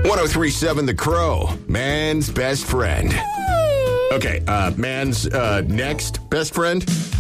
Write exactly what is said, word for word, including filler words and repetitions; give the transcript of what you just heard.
ten thirty-seven The Crow, man's best friend. Okay, uh, man's uh, next best friend.